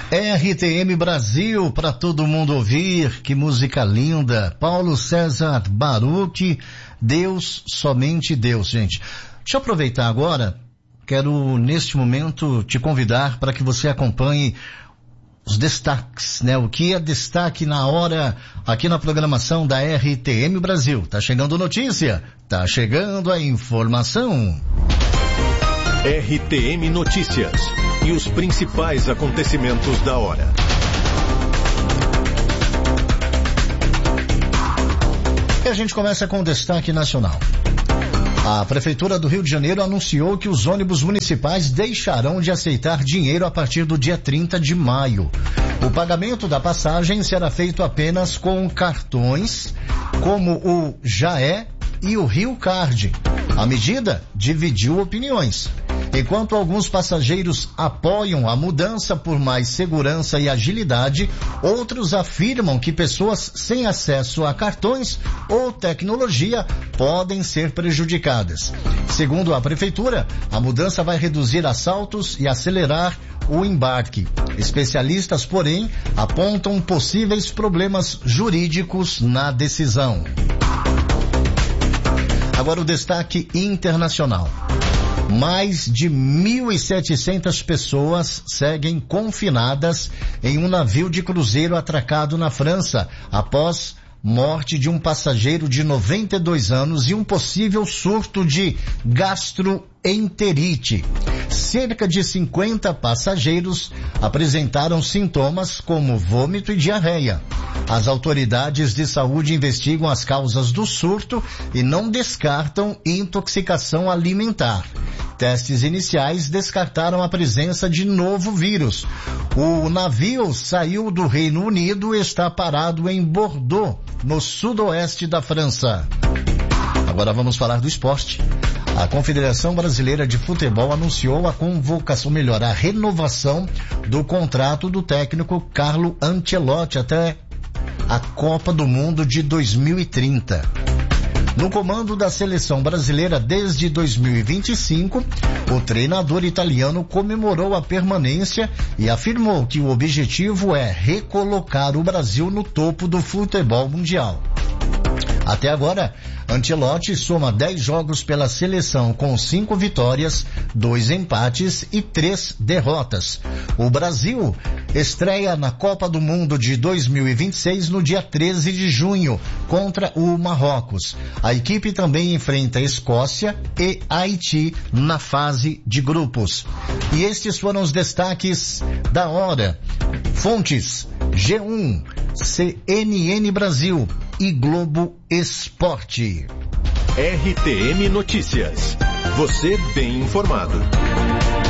RTM Brasil, para todo mundo ouvir, que música linda. Paulo César Baruch, Deus, somente Deus, gente. Deixa eu aproveitar agora, quero neste momento te convidar para que você acompanhe os destaques, né? O que é destaque na hora aqui na programação da RTM Brasil. Tá chegando notícia, tá chegando a informação. RTM Notícias e os principais acontecimentos da hora. E a gente começa com o destaque nacional. A Prefeitura do Rio de Janeiro anunciou que os ônibus municipais deixarão de aceitar dinheiro a partir do dia 30 de maio. O pagamento da passagem será feito apenas com cartões, como o Jaé e o Rio Card. A medida dividiu opiniões. Enquanto alguns passageiros apoiam a mudança por mais segurança e agilidade, outros afirmam que pessoas sem acesso a cartões ou tecnologia podem ser prejudicadas. Segundo a Prefeitura, a mudança vai reduzir assaltos e acelerar o embarque. Especialistas, porém, apontam possíveis problemas jurídicos na decisão. Agora o destaque internacional. Mais de 1.700 pessoas seguem confinadas em um navio de cruzeiro atracado na França, após morte de um passageiro de 92 anos e um possível surto de gastroenterite. Cerca de 50 passageiros apresentaram sintomas como vômito e diarreia. As autoridades de saúde investigam as causas do surto e não descartam intoxicação alimentar. Testes iniciais descartaram a presença de novo vírus. O navio saiu do Reino Unido e está parado em Bordeaux, no sudoeste da França. Agora vamos falar do esporte. A Confederação Brasileira de Futebol anunciou a convocação, a renovação do contrato do técnico Carlo Ancelotti até a Copa do Mundo de 2030. No comando da seleção brasileira desde 2025, o treinador italiano comemorou a permanência e afirmou que o objetivo é recolocar o Brasil no topo do futebol mundial. Até agora, Ancelotti soma 10 jogos pela seleção com 5 vitórias, 2 empates e 3 derrotas. O Brasil estreia na Copa do Mundo de 2026 no dia 13 de junho contra o Marrocos. A equipe também enfrenta Escócia e Haiti na fase de grupos. E estes foram os destaques da hora. Fontes: G1, CNN Brasil e Globo Esporte. RTM Notícias. Você bem informado.